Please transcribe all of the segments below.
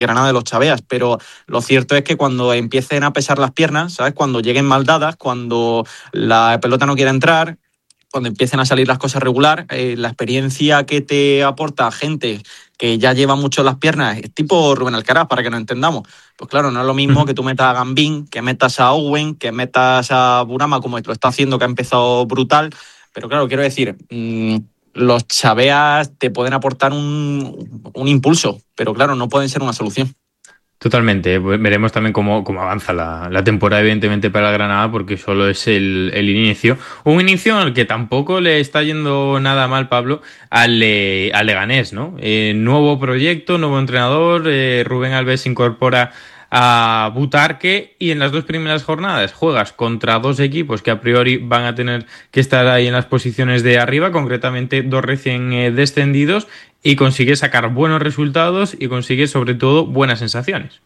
Granada de los chaveas, pero lo cierto es que cuando empiecen a pesar las piernas, ¿sabes? Cuando lleguen mal dadas, cuando la pelota no quiera entrar, cuando empiecen a salir las cosas regular, la experiencia que te aporta gente que ya lleva mucho las piernas, es tipo Rubén Alcaraz, para que nos entendamos. Pues claro, no es lo mismo que tú metas a Gambín, que metas a Owen, que metas a Burama, como lo está haciendo, que ha empezado brutal. Pero claro, quiero decir, los chaveas te pueden aportar un impulso, pero claro, no pueden ser una solución. Totalmente. Veremos también cómo avanza la temporada, evidentemente, para el Granada, porque solo es el inicio. Un inicio al que tampoco le está yendo nada mal, Pablo, al Leganés, ¿no? Nuevo proyecto, nuevo entrenador, Rubén Alves se incorpora a Butarque y en las dos primeras jornadas juegas contra dos equipos que a priori van a tener que estar ahí en las posiciones de arriba, concretamente dos recién descendidos, y consigues sacar buenos resultados y consigues sobre todo buenas sensaciones.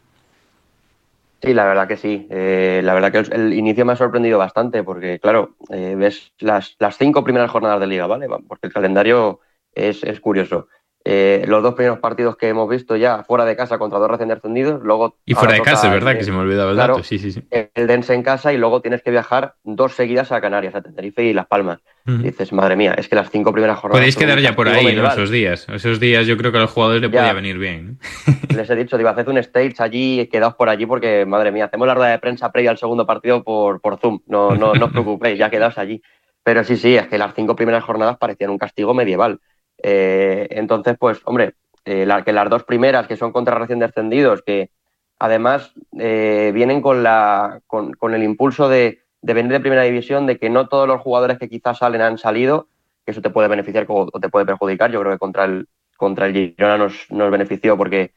Sí, la verdad que sí. La verdad que el inicio me ha sorprendido bastante porque, claro, ves las 5 primeras jornadas de Liga, ¿vale? Porque el calendario es curioso. Los 2 primeros partidos que hemos visto ya fuera de casa contra dos recién descendidos, luego Y ahora fuera de casa, es toca verdad que se me olvidaba el claro, dato, sí, sí, sí. el Dense en casa y luego tienes que viajar 2 seguidas a Canarias, a Tenerife y Las Palmas. Y Uh-huh. dices, madre mía, es que las 5 primeras jornadas Podéis son un quedar ya por castigo ahí, ¿no? medieval. Esos días. Esos días yo creo que a los jugadores le podía Ya, venir bien. les he dicho, digo, haced un stage allí, quedaos por allí porque, madre mía, hacemos la rueda de prensa previa al segundo partido por Zoom. No os preocupéis, ya quedaos allí. Pero sí, es que las 5 primeras jornadas parecían un castigo medieval. Entonces, pues, hombre, que las 2 primeras, que son contra recién descendidos, que además vienen con el impulso de venir de primera división, de que no todos los jugadores que quizás salen han salido, que eso te puede beneficiar o te puede perjudicar. Yo creo que contra el Girona nos benefició porque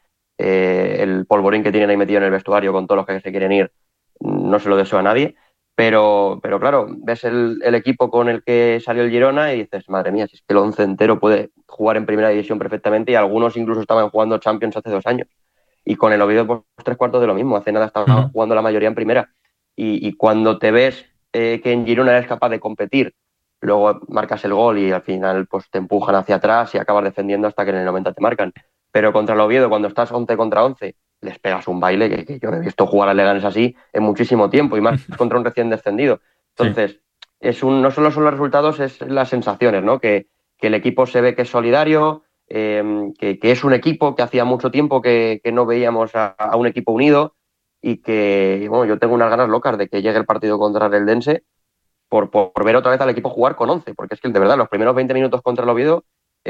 el polvorín que tienen ahí metido en el vestuario con todos los que se quieren ir no se lo deseo a nadie. Pero claro, ves el equipo con el que salió el Girona y dices, madre mía, si es que el 11 entero puede jugar en primera división perfectamente y algunos incluso estaban jugando Champions hace 2 años. Y con el Oviedo, pues 3/4 de lo mismo. Hace nada estaban jugando la mayoría en primera. Y cuando te ves que en Girona eres capaz de competir, luego marcas el gol y al final pues te empujan hacia atrás y acabas defendiendo hasta que en el 90 te marcan. Pero contra el Oviedo, cuando estás 11 contra 11, les pegas un baile que yo no he visto jugar al Leganés así en muchísimo tiempo y más contra un recién descendido. Entonces, no solo son los resultados, es las sensaciones, ¿no? Que el equipo se ve que es solidario, que es un equipo que hacía mucho tiempo que no veíamos a un equipo unido y que, bueno, yo tengo unas ganas locas de que llegue el partido contra el Eldense por ver otra vez al equipo jugar con 11, porque es que de verdad los primeros 20 minutos contra el Oviedo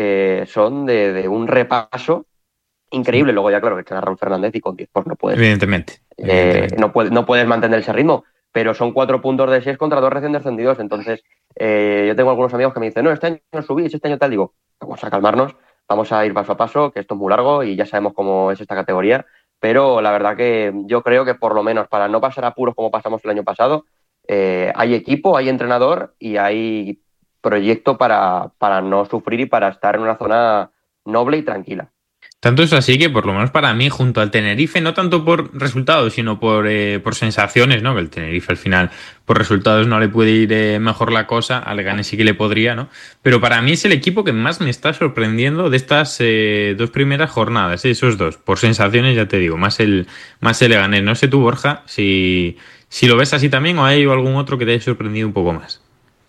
son de un repaso increíble. Luego ya claro que echar a Raúl Fernández y con 10 pues no puedes, Evidentemente. no puedes mantener ese ritmo, pero son 4 puntos de 6 contra 2 recién descendidos. Entonces yo tengo algunos amigos que me dicen, no, este año no subís, este año tal. Digo, vamos a calmarnos, vamos a ir paso a paso, que esto es muy largo y ya sabemos cómo es esta categoría, pero la verdad que yo creo que por lo menos para no pasar apuros como pasamos el año pasado, hay equipo, hay entrenador y hay proyecto para no sufrir y para estar en una zona noble y tranquila. Tanto es así que, por lo menos para mí, junto al Tenerife, no tanto por resultados, sino por sensaciones, ¿no? Que el Tenerife al final, por resultados no le puede ir mejor la cosa, al Leganés sí que le podría, ¿no? Pero para mí es el equipo que más me está sorprendiendo de estas 2 primeras jornadas, esos dos. Por sensaciones, ya te digo, más el Leganés. No sé tú, Borja, si lo ves así también o hay algún otro que te haya sorprendido un poco más.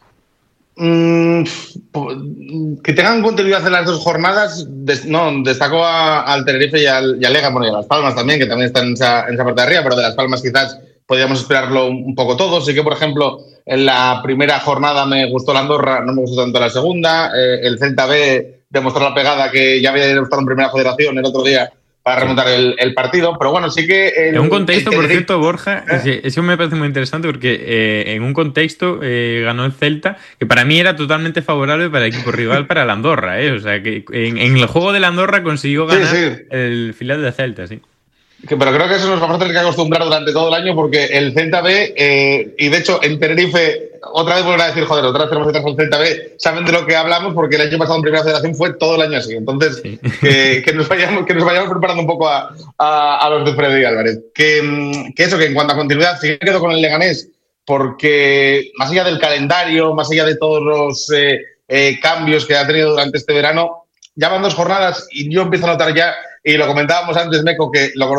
Que tengan continuidad en las 2 jornadas, destaco al Tenerife y al Lega, bueno, y a Las Palmas también, que también están en esa parte de arriba, pero de Las Palmas quizás podríamos esperarlo un poco todo. Sí que, por ejemplo, en la primera jornada me gustó la Andorra, no me gustó tanto la segunda. El Celta B demostró la pegada que ya había demostrado en Primera Federación el otro día para remontar el partido, pero bueno, sí que... En un contexto, por cierto, Borja, eso me parece muy interesante porque en un contexto ganó el Celta, que para mí era totalmente favorable para el equipo rival, para la Andorra, o sea, que en el juego de la Andorra consiguió ganar el filial de Celta, sí. Pero creo que eso nos vamos a tener que acostumbrar durante todo el año porque el Celta B, y de hecho en Tenerife, otra vez volver a decir, joder, otra vez tenemos detrás del Celta B, saben de lo que hablamos porque el año pasado en Primera Federación fue todo el año así. Entonces, sí. que nos vayamos preparando un poco a los de Freddy Álvarez. Que eso, que en cuanto a continuidad, sí que quedo con el Leganés porque más allá del calendario, más allá de todos los cambios que ha tenido durante este verano, ya van 2 jornadas y yo empiezo a notar ya y lo comentábamos antes, Meco, que lo